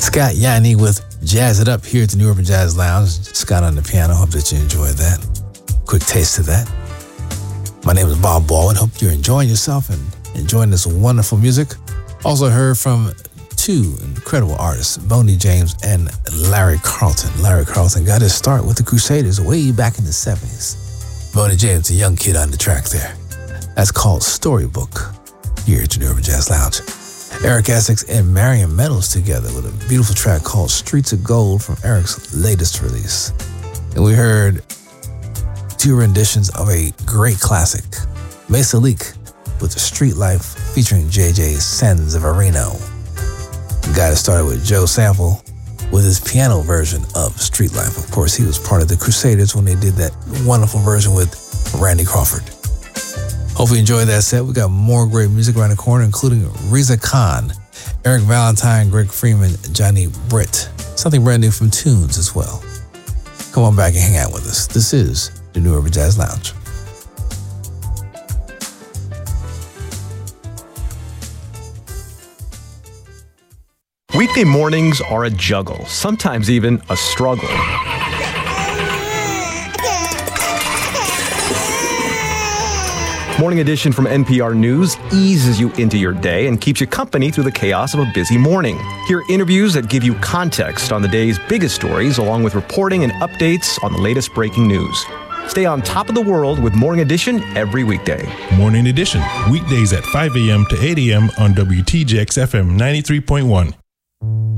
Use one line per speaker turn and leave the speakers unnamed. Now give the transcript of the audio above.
Scott Yanni with Jazz It Up here at the New Urban Jazz Lounge. Scott on the piano. Hope that you enjoyed that. Quick taste of that. My name is Bob Baldwin. Hope you're enjoying yourself and enjoying this wonderful music. Also heard from two incredible artists, Boney James and Larry Carlton. Larry Carlton got his start with the Crusaders way back in the 70s. Boney James, a young kid on the track there. That's called Storybook here at the New Urban Jazz Lounge. Eric Essex and Marion Meadows together with a beautiful track called Streets of Gold from Eric's latest release. And we heard two renditions of a great classic, Mesa Leak with The Street Life featuring JJ Sens of Reno. Got it started with Joe Sample with his piano version of Street Life. Of course, he was part of the Crusaders when they did that wonderful version with Randy Crawford. Hope you enjoyed that set. We got more great music around the corner, including Reza Khan, Eric Valentine, Greg Freeman, Johnny Britt. Something brand new from Tunes as well. Come on back and hang out with us. This is the New Urban Jazz Lounge.
Weekday mornings are a juggle, sometimes even a struggle. Morning Edition from NPR News eases you into your day and keeps you company through the chaos of a busy morning. Hear interviews that give you context on the day's biggest stories, along with reporting and updates on the latest breaking news. Stay on top of the world with Morning Edition every weekday.
Morning Edition, weekdays at 5 a.m. to 8 a.m. on WTJX FM 93.1.